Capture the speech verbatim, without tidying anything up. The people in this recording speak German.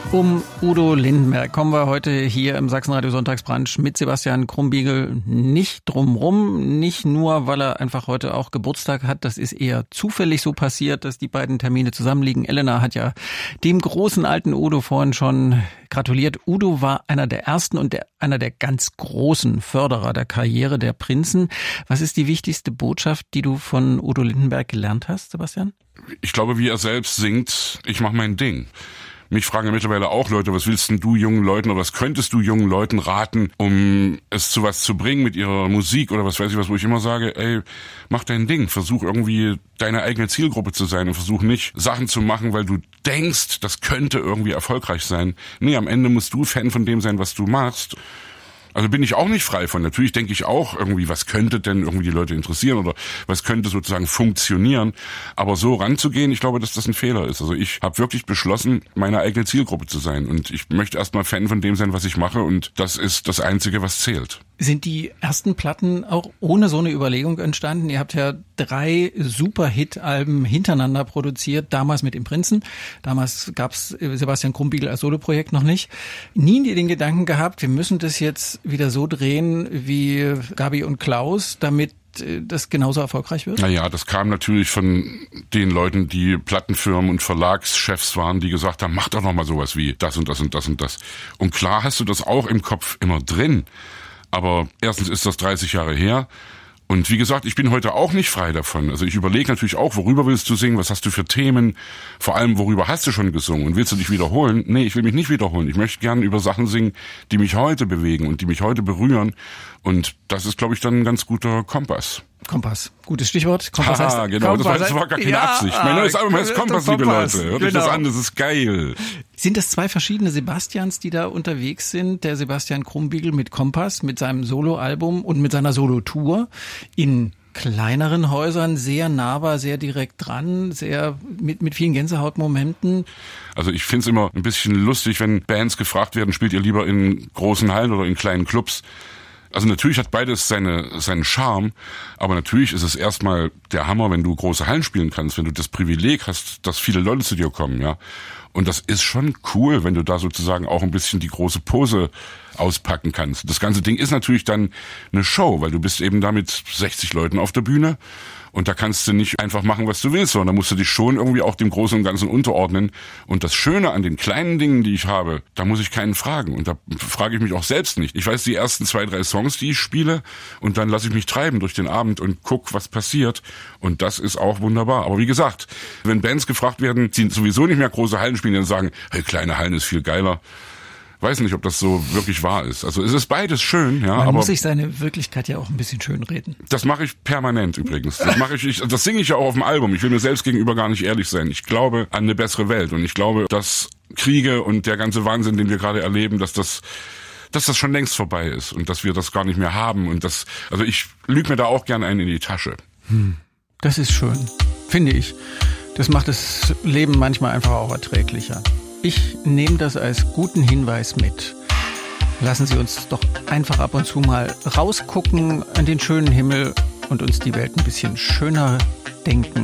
Um Udo Lindenberg kommen wir heute hier im Sachsenradio Sonntagsbrunch mit Sebastian Krumbiegel nicht drumrum. Nicht nur, weil er einfach heute auch Geburtstag hat. Das ist eher zufällig so passiert, dass die beiden Termine zusammenliegen. Elena hat ja dem großen alten Udo vorhin schon gratuliert. Udo war einer der ersten und der, einer der ganz großen Förderer der Karriere der Prinzen. Was ist die wichtigste Botschaft, die du von Udo Lindenberg gelernt hast, Sebastian? Ich glaube, wie er selbst singt, ich mache mein Ding. Mich fragen ja mittlerweile auch Leute, was willst denn du jungen Leuten oder was könntest du jungen Leuten raten, um es zu was zu bringen mit ihrer Musik oder was weiß ich was, wo ich immer sage, ey, mach dein Ding, versuch irgendwie deine eigene Zielgruppe zu sein und versuch nicht Sachen zu machen, weil du denkst, das könnte irgendwie erfolgreich sein. Nee, am Ende musst du Fan von dem sein, was du machst. Also bin ich auch nicht frei von. Natürlich denke ich auch irgendwie, was könnte denn irgendwie die Leute interessieren oder was könnte sozusagen funktionieren. Aber so ranzugehen, ich glaube, dass das ein Fehler ist. Also ich habe wirklich beschlossen, meine eigene Zielgruppe zu sein. Und ich möchte erstmal Fan von dem sein, was ich mache. Und das ist das Einzige, was zählt. Sind die ersten Platten auch ohne so eine Überlegung entstanden? Ihr habt ja drei Super-Hit-Alben hintereinander produziert, damals mit dem Prinzen. Damals gab's Sebastian Krumbiegel als Soloprojekt noch nicht. Nie den Gedanken gehabt, wir müssen das jetzt wieder so drehen wie Gabi und Klaus, damit das genauso erfolgreich wird? Naja, das kam natürlich von den Leuten, die Plattenfirmen und Verlagschefs waren, die gesagt haben, mach doch noch mal sowas wie das und das und das und das. Und klar hast du das auch im Kopf immer drin. Aber erstens ist das dreißig Jahre her. Und wie gesagt, ich bin heute auch nicht frei davon. Also ich überlege natürlich auch, worüber willst du singen, was hast du für Themen, vor allem worüber hast du schon gesungen und willst du dich wiederholen? Nee, ich will mich nicht wiederholen. Ich möchte gerne über Sachen singen, die mich heute bewegen und die mich heute berühren. Und das ist, glaube ich, dann ein ganz guter Kompass. Kompass, gutes Stichwort. Kompass ah, heißt, genau, Kompass das, war, das war gar keine ja, Absicht. Mein neues Album heißt Kompass, liebe Leute. Hört euch das an, das ist geil. Sind das zwei verschiedene Sebastians, die da unterwegs sind? Der Sebastian Krumbiegel mit Kompass, mit seinem Soloalbum und mit seiner Solotour in kleineren Häusern, sehr nahbar, sehr direkt dran, sehr mit mit vielen Gänsehautmomenten. Also ich find's immer ein bisschen lustig, wenn Bands gefragt werden, spielt ihr lieber in großen Hallen oder in kleinen Clubs? Also natürlich hat beides seine, seinen Charme, aber natürlich ist es erstmal der Hammer, wenn du große Hallen spielen kannst, wenn du das Privileg hast, dass viele Leute zu dir kommen, ja. Und das ist schon cool, wenn du da sozusagen auch ein bisschen die große Pose auspacken kannst. Das ganze Ding ist natürlich dann eine Show, weil du bist eben da mit sechzig Leuten auf der Bühne und da kannst du nicht einfach machen, was du willst, sondern da musst du dich schon irgendwie auch dem Großen und Ganzen unterordnen. Und das Schöne an den kleinen Dingen, die ich habe, da muss ich keinen fragen und da frage ich mich auch selbst nicht. Ich weiß die ersten zwei, drei Songs, die ich spiele und dann lasse ich mich treiben durch den Abend und guck, was passiert und das ist auch wunderbar. Aber wie gesagt, wenn Bands gefragt werden, die sowieso nicht mehr große Hallen spielen, dann sagen, hey, kleine Hallen ist viel geiler. Weiß nicht, ob das so wirklich wahr ist. Also es ist beides schön, ja. Man aber muss sich seine Wirklichkeit ja auch ein bisschen schön reden. Das mache ich permanent übrigens. Das mache ich, ich, das singe ich ja auch auf dem Album. Ich will mir selbst gegenüber gar nicht ehrlich sein. Ich glaube an eine bessere Welt und ich glaube, dass Kriege und der ganze Wahnsinn, den wir gerade erleben, dass das dass das schon längst vorbei ist und dass wir das gar nicht mehr haben und das, also ich lüge mir da auch gerne einen in die Tasche. Hm. Das ist schön, finde ich. Das macht das Leben manchmal einfach auch erträglicher. Ich nehme das als guten Hinweis mit. Lassen Sie uns doch einfach ab und zu mal rausgucken an den schönen Himmel und uns die Welt ein bisschen schöner denken.